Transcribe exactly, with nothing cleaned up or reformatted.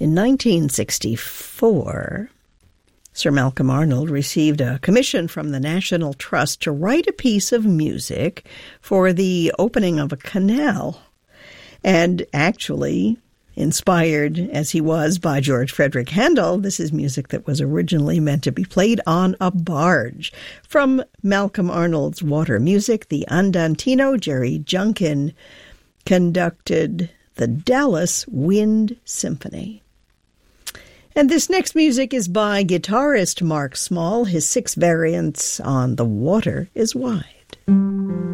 In nineteen sixty-four, Sir Malcolm Arnold received a commission from the National Trust to write a piece of music for the opening of a canal. And actually, inspired as he was by George Frederick Handel, this is music that was originally meant to be played on a barge. From Malcolm Arnold's Water Music, the Andantino, Jerry Junkin conducted the Dallas Wind Symphony. And this next music is by guitarist Mark Small. His six variants on The Water is Wide.